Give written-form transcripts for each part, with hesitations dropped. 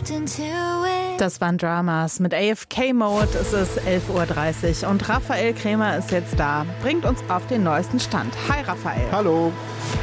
Das waren Dramas mit AFK-Mode. Es ist 11.30 Uhr und Raphael Krämer ist jetzt da. Bringt uns auf den neuesten Stand. Hi Raphael. Hallo.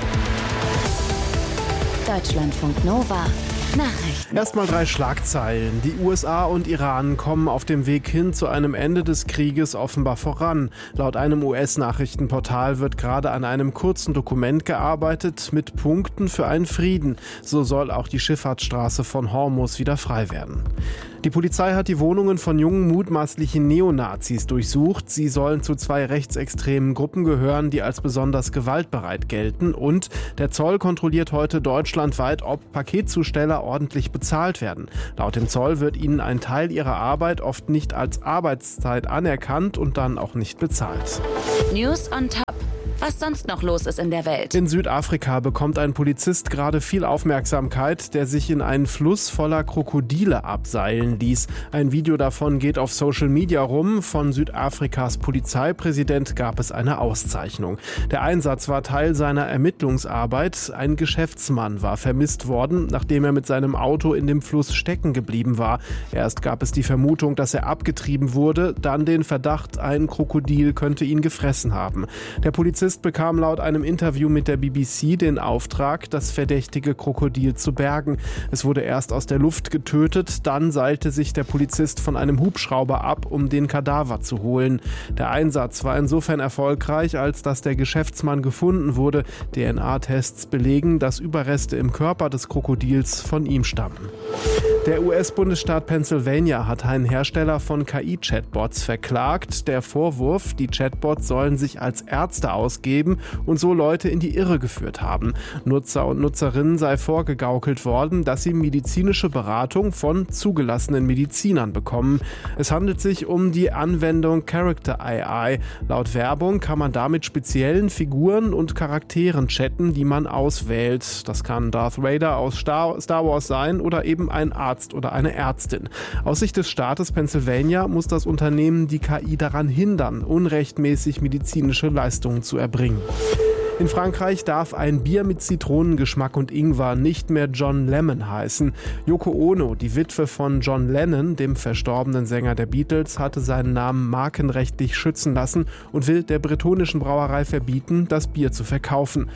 Deutschlandfunk Nova. Nachrichten. Erstmal 3 Schlagzeilen. Die USA und Iran kommen auf dem Weg hin zu einem Ende des Krieges offenbar voran. Laut einem US-Nachrichtenportal wird gerade an einem kurzen Dokument gearbeitet mit Punkten für einen Frieden. So soll auch die Schifffahrtsstraße von Hormuz wieder frei werden. Die Polizei hat die Wohnungen von jungen mutmaßlichen Neonazis durchsucht. Sie sollen zu 2 rechtsextremen Gruppen gehören, die als besonders gewaltbereit gelten. Und der Zoll kontrolliert heute deutschlandweit, ob Paketzusteller ordentlich bezahlt werden. Laut dem Zoll wird ihnen ein Teil ihrer Arbeit oft nicht als Arbeitszeit anerkannt und dann auch nicht bezahlt. News on Top. Was sonst noch los ist in der Welt. In Südafrika bekommt ein Polizist gerade viel Aufmerksamkeit, der sich in einen Fluss voller Krokodile abseilen ließ. Ein Video davon geht auf Social Media rum. Von Südafrikas Polizeipräsident gab es eine Auszeichnung. Der Einsatz war Teil seiner Ermittlungsarbeit. Ein Geschäftsmann war vermisst worden, nachdem er mit seinem Auto in dem Fluss stecken geblieben war. Erst gab es die Vermutung, dass er abgetrieben wurde, dann den Verdacht, ein Krokodil könnte ihn gefressen haben. Der Polizist bekam laut einem Interview mit der BBC den Auftrag, das verdächtige Krokodil zu bergen. Es wurde erst aus der Luft getötet, dann seilte sich der Polizist von einem Hubschrauber ab, um den Kadaver zu holen. Der Einsatz war insofern erfolgreich, als dass der Geschäftsmann gefunden wurde. DNA-Tests belegen, dass Überreste im Körper des Krokodils von ihm stammen. Der US-Bundesstaat Pennsylvania hat einen Hersteller von KI-Chatbots verklagt. Der Vorwurf, die Chatbots sollen sich als Ärzte ausgeben und so Leute in die Irre geführt haben. Nutzer und Nutzerinnen sei vorgegaukelt worden, dass sie medizinische Beratung von zugelassenen Medizinern bekommen. Es handelt sich um die Anwendung Character AI. Laut Werbung kann man damit speziellen Figuren und Charakteren chatten, die man auswählt. Das kann Darth Vader aus Star Wars sein oder eben ein Arzt oder eine Ärztin. Aus Sicht des Staates Pennsylvania muss das Unternehmen die KI daran hindern, unrechtmäßig medizinische Leistungen zu erbringen. In Frankreich darf ein Bier mit Zitronengeschmack und Ingwer nicht mehr John Lemon heißen. Yoko Ono, die Witwe von John Lennon, dem verstorbenen Sänger der Beatles, hatte seinen Namen markenrechtlich schützen lassen und will der bretonischen Brauerei verbieten, das Bier zu verkaufen.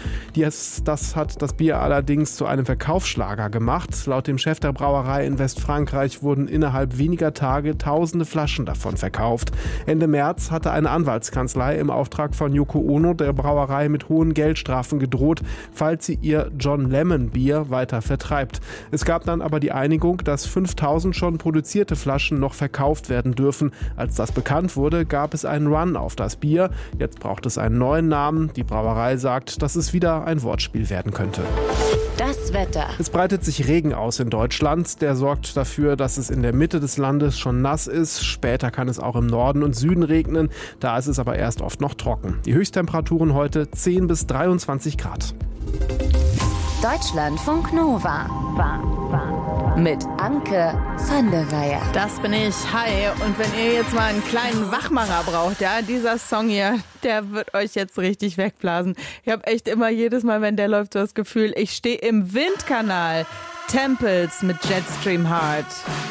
Das hat das Bier allerdings zu einem Verkaufsschlager gemacht. Laut dem Chef der Brauerei in Westfrankreich wurden innerhalb weniger Tage tausende Flaschen davon verkauft. Ende März hatte eine Anwaltskanzlei im Auftrag von Yoko Ono der Brauerei mit hohen Geldstrafen gedroht, falls sie ihr John Lemon Bier weiter vertreibt. Es gab dann aber die Einigung, dass 5000 schon produzierte Flaschen noch verkauft werden dürfen. Als das bekannt wurde, gab es einen Run auf das Bier. Jetzt braucht es einen neuen Namen. Die Brauerei sagt, dass es wieder ein Wortspiel werden könnte. Das Wetter. Es breitet sich Regen aus in Deutschland. Der sorgt dafür, dass es in der Mitte des Landes schon nass ist. Später kann es auch im Norden und Süden regnen. Da ist es aber erst oft noch trocken. Die Höchsttemperaturen heute 10 bis 23 Grad. Deutschlandfunk Nova. Mit Anke van der Weyer. Das bin ich. Hi. Und wenn ihr jetzt mal einen kleinen Wachmacher braucht, ja, dieser Song hier, der wird euch jetzt richtig wegblasen. Ich habe echt immer jedes Mal, wenn der läuft, so das Gefühl, ich stehe im Windkanal. Temples mit Jetstream Heart.